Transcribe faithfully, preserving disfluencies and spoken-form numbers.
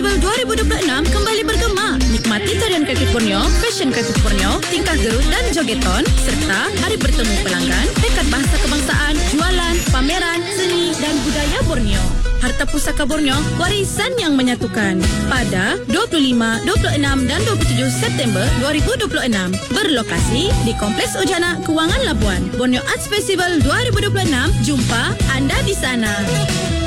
Festival dua ribu dua puluh enam kembali bergema. Nikmati tarian kaki Borneo, fashion kaki Borneo, tingkah gerut dan jogeton, serta hari bertemu pelanggan, tekad bahasa kebangsaan, jualan, pameran, seni dan budaya Borneo. Harta Pusaka Borneo, warisan yang menyatukan. Pada dua puluh lima, dua puluh enam dan dua puluh tujuh September dua ribu dua puluh enam. Berlokasi di Kompleks Ujana Kewangan Labuan. Borneo Arts Festival dua ribu dua puluh enam. Jumpa anda di sana.